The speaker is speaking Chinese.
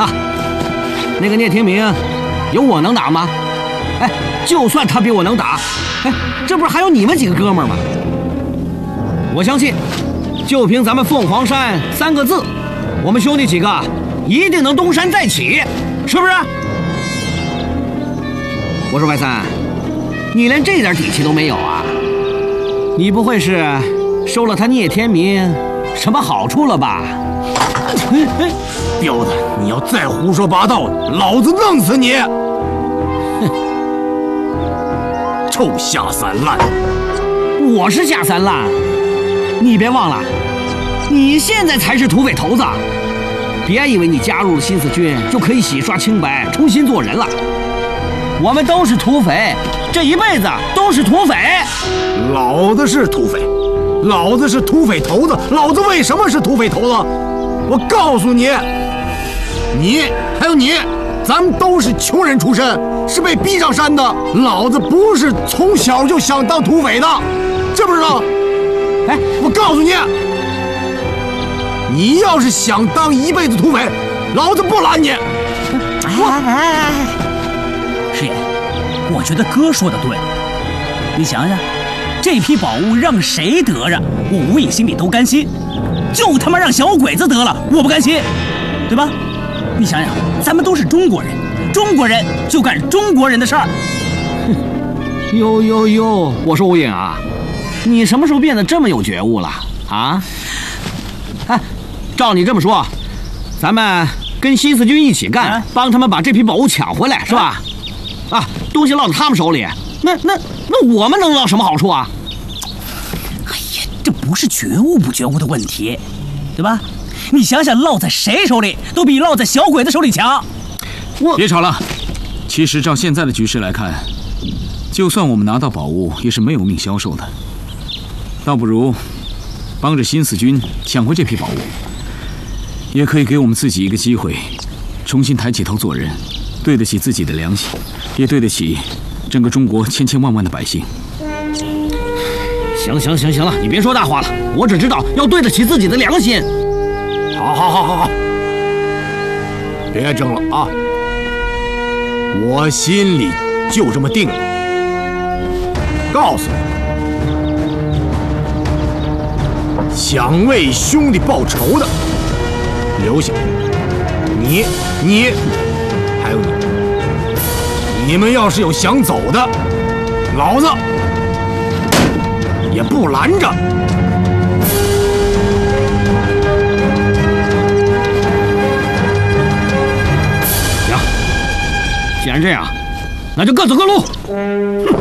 啊，那个聂天明，有我能打吗？哎，就算他比我能打，哎，这不是还有你们几个哥们儿吗？我相信，就凭咱们凤凰山3个字，我们兄弟几个一定能东山再起，是不是？我说外三，你连这点底气都没有啊？你不会是收了他聂天明什么好处了吧？ 彪子，你要再胡说八道，老子弄死你！ 哼， 臭下三滥！ 我是下三滥，你别忘了，你现在才是土匪头子。别以为你加入了新四军就可以洗刷清白，重新做人了。我们都是土匪，这一辈子都是土匪。 老子是土匪，老子是土匪头子，老子为什么是土匪头子？我告诉你，你还有你，咱们都是穷人出身，是被逼上山的。老子不是从小就想当土匪的，知不知道？哎，我告诉你，你要是想当一辈子土匪，老子不拦你。 师爷，我觉得哥说的对。你想想，这批宝物让谁得着，我无影心里都甘心。就他妈让小鬼子得了，我不甘心，对吧？你想想，咱们都是中国人，中国人就干中国人的事儿。 哟，我说吴影啊，你什么时候变得这么有觉悟了啊？哎，照你这么说，咱们跟新四军一起干，帮他们把这批宝物抢回来，是吧？啊，东西落到他们手里，那我们能捞什么好处啊？ 哎呀，这不是觉悟不觉悟的问题，对吧？你想想，落在谁手里都比落在小鬼子手里强。 别吵了，其实照现在的局势来看，就算我们拿到宝物，也是没有命销售的。倒不如帮着新四军抢回这批宝物，也可以给我们自己一个机会，重新抬起头做人，对得起自己的良心，也对得起整个中国千千万万的百姓。 行了，你别说大话了，我只知道要对得起自己的良心。 好，别争了啊！我心里就这么定了。告诉你，想为兄弟报仇的，留下；你还有你们要是有想走的，老子也不拦着。 行，既然这样，那就各走各路。